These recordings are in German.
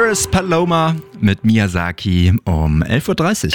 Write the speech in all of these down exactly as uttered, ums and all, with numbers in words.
Boris Paloma mit Miyazaki um elf Uhr dreißig.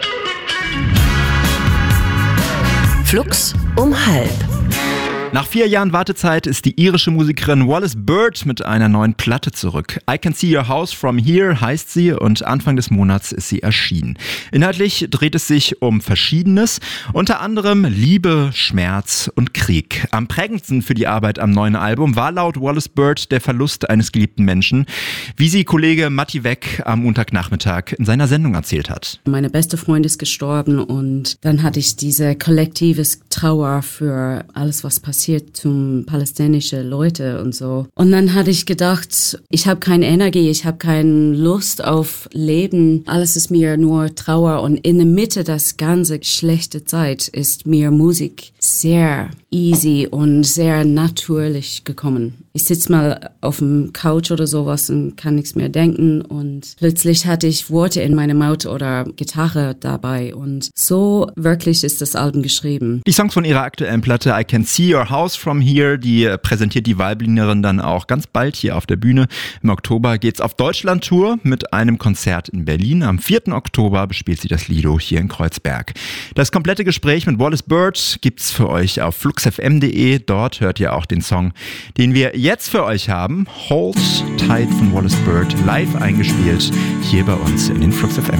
Flux um halb. Nach vier Jahren Wartezeit ist die irische Musikerin Wallis Bird mit einer neuen Platte zurück. I Can See Your House From Here heißt sie und Anfang des Monats ist sie erschienen. Inhaltlich dreht es sich um Verschiedenes, unter anderem Liebe, Schmerz und Krieg. Am prägendsten für die Arbeit am neuen Album war laut Wallis Bird der Verlust eines geliebten Menschen, wie sie Kollege Matti Weck am Montagnachmittag in seiner Sendung erzählt hat. Meine beste Freundin ist gestorben und dann hatte ich diese kollektive Trauer für alles, was passiert zum palästinensischen Leute und so. Und dann hatte ich gedacht, ich habe keine Energie, ich habe keine Lust auf Leben. Alles ist mir nur Trauer und in der Mitte das ganze schlechte Zeit ist mir Musik sehr easy und sehr natürlich gekommen. Ich sitze mal auf dem Couch oder sowas und kann nichts mehr denken und plötzlich hatte ich Worte in meinem Mund oder Gitarre dabei und so wirklich ist das Album geschrieben. Die Songs von ihrer aktuellen Platte I Can See Your House From Here, die präsentiert die Waiblinerin dann auch ganz bald hier auf der Bühne. Im Oktober geht's auf Deutschland-Tour mit einem Konzert in Berlin. Am vierten Oktober bespielt sie das Lido hier in Kreuzberg. Das komplette Gespräch mit Wallis Bird gibt's für euch auf flux f m punkt de. Dort hört ihr auch den Song, den wir jetzt für euch haben. Hold Tight von Wallis Bird, live eingespielt hier bei uns in den Flux F M.